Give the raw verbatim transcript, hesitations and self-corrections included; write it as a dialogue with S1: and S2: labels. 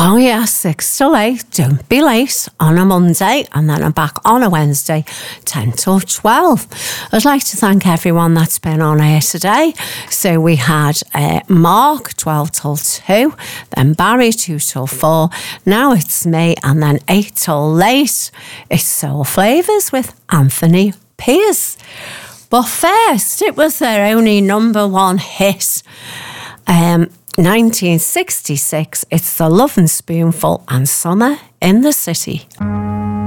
S1: Oh yeah, six till eight. Don't be late on a Monday, and then I'm back on a Wednesday, ten till twelve. I'd like to thank everyone that's been on here today. So we had uh, Mark, twelve till two, then Barry, two till four. Now it's me, and then eight till late. It's Soul Flavours with Anthony Pierce. But first, it was their only number one hit. Um... nineteen sixty-six, it's The Lovin' Spoonful and Summer in the City.